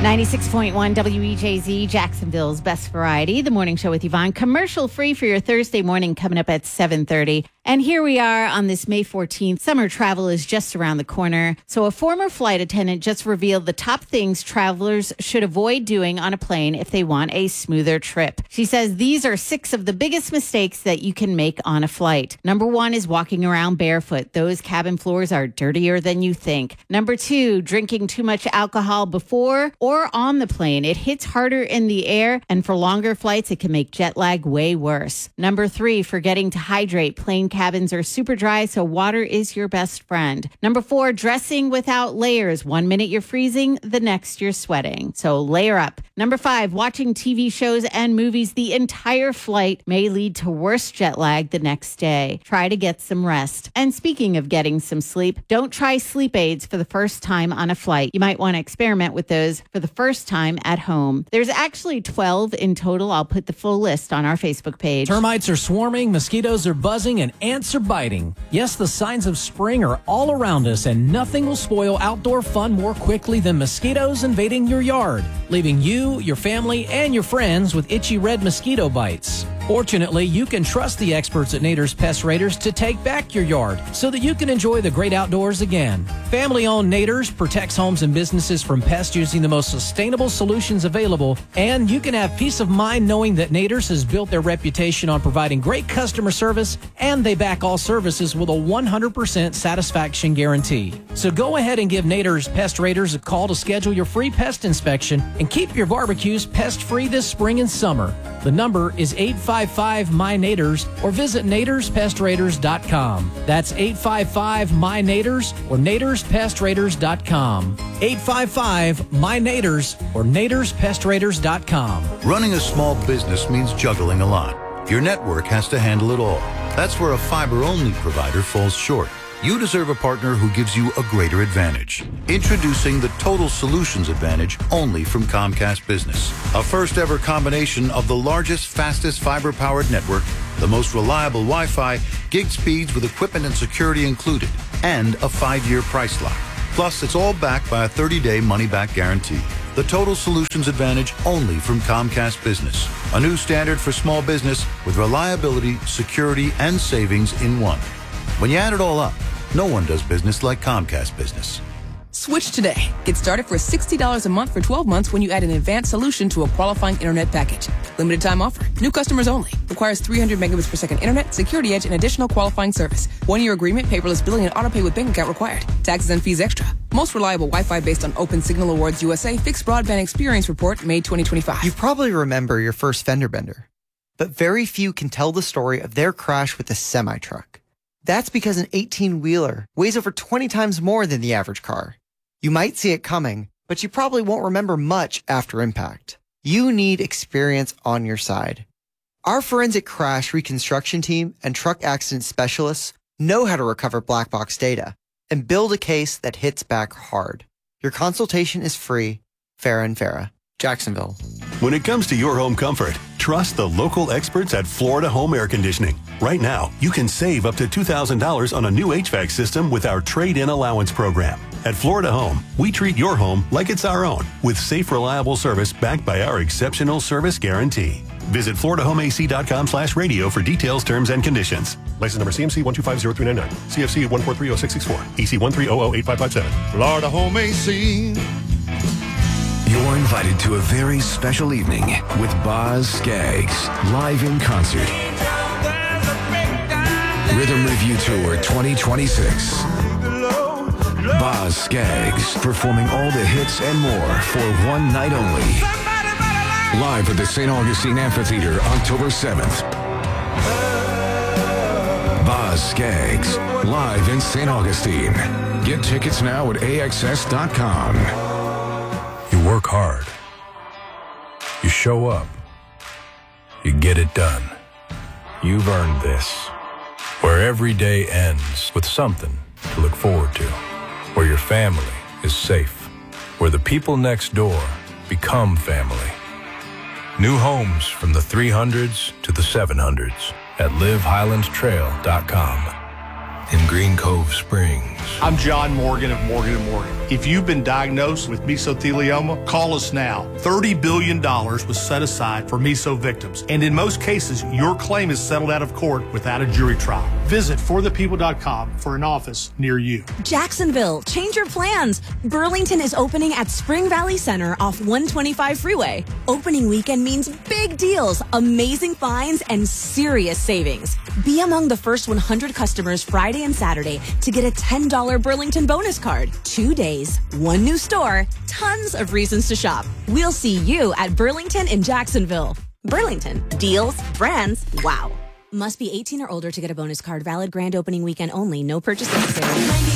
96.1 WEJZ, Jacksonville's best variety. The morning show with Yvonne. Commercial free for your Thursday morning coming up at 7:30. And here we are on this May 14th. Summer travel is just around the corner. So a former flight attendant just revealed the top things travelers should avoid doing on a plane if they want a smoother trip. She says these are 6 of the biggest mistakes that you can make on a flight. Number 1 is walking around barefoot. Those cabin floors are dirtier than you think. Number 2, drinking too much alcohol before or on the plane. It hits harder in the air, and for longer flights, it can make jet lag way worse. Number 3, forgetting to hydrate. Plane cabins are super dry, so water is your best friend. Number 4, dressing without layers. 1 minute you're freezing, the next you're sweating. So layer up. Number 5, watching TV shows and movies the entire flight may lead to worse jet lag the next day. Try to get some rest. And speaking of getting some sleep, don't try sleep aids for the first time on a flight. You might want to experiment with those for the first time at home. There's actually 12 in total. I'll put the full list on our Facebook page. Termites are swarming, mosquitoes are buzzing, and ants are biting. Yes, the signs of spring are all around us, and nothing will spoil outdoor fun more quickly than mosquitoes invading your yard, leaving you, your family, and your friends with itchy red mosquito bites. Fortunately, you can trust the experts at Nader's Pest Raiders to take back your yard so that you can enjoy the great outdoors again. Family-owned Nader's protects homes and businesses from pests using the most sustainable solutions available, and you can have peace of mind knowing that Nader's has built their reputation on providing great customer service, and they back all services with a 100% satisfaction guarantee. So go ahead and give Nader's Pest Raiders a call to schedule your free pest inspection and keep your barbecues pest-free this spring and summer. The number is 855-MY-NADERS or visit NadersPestRaiders.com. That's 855-MY-NADERS or NadersPestRaiders.com. 855-MY-NADERS or NadersPestRaiders.com. Running a small business means juggling a lot. Your network has to handle it all. That's where a fiber-only provider falls short. You deserve a partner who gives you a greater advantage. Introducing the Total Solutions Advantage only from Comcast Business. A first-ever combination of the largest, fastest fiber-powered network, the most reliable Wi-Fi, gig speeds with equipment and security included, and a 5-year price lock. Plus, it's all backed by a 30-day money-back guarantee. The Total Solutions Advantage only from Comcast Business. A new standard for small business with reliability, security, and savings in one. When you add it all up, no one does business like Comcast Business. Switch today. Get started for $60 a month for 12 months when you add an advanced solution to a qualifying internet package. Limited time offer. New customers only. Requires 300 megabits per second internet, security edge, and additional qualifying service. 1-year agreement, paperless billing, and autopay with bank account required. Taxes and fees extra. Most reliable Wi-Fi based on Open Signal Awards USA Fixed Broadband Experience Report, May 2025. You probably remember your first fender bender, but very few can tell the story of their crash with a semi-truck. That's because an 18-wheeler weighs over 20 times more than the average car. You might see it coming, but you probably won't remember much after impact. You need experience on your side. Our forensic crash reconstruction team and truck accident specialists know how to recover black box data and build a case that hits back hard. Your consultation is free. Farah and Farah, Jacksonville. When it comes to your home comfort, trust the local experts at Florida Home Air Conditioning. Right now, you can save up to $2,000 on a new HVAC system with our trade-in allowance program. At Florida Home, we treat your home like it's our own with safe, reliable service backed by our exceptional service guarantee. Visit FloridaHomeAC.com/radio for details, terms, and conditions. License number CMC 1250399. CFC 1430664. EC 1308557. Florida Home AC. You're invited to a very special evening with Boz Scaggs, live in concert. Rhythm Review Tour 2026. Boz Scaggs performing all the hits and more for one night only. Live at the St. Augustine Amphitheater, October 7th. Boz Scaggs, live in St. Augustine. Get tickets now at AXS.com. You work hard. You show up. You get it done. You've earned this. Where every day ends with something to look forward to. Where your family is safe. Where the people next door become family. New homes from the 300s to the 700s at LiveHighlandTrail.com. In Green Cove Springs, I'm John Morgan of Morgan & Morgan. If you've been diagnosed with mesothelioma, call us now. $30 billion was set aside for meso victims. And in most cases, your claim is settled out of court without a jury trial. Visit forthepeople.com for an office near you. Jacksonville, change your plans. Burlington is opening at Spring Valley Center off 125 Freeway. Opening weekend means big deals, amazing finds, and serious savings. Be among the first 100 customers Friday and Saturday to get a $10 Burlington bonus card. 2 days, one new store, tons of reasons to shop. We'll see you at Burlington in Jacksonville. Burlington, deals, brands, wow. Must be 18 or older to get a bonus card. Valid grand opening weekend only. No purchase necessary.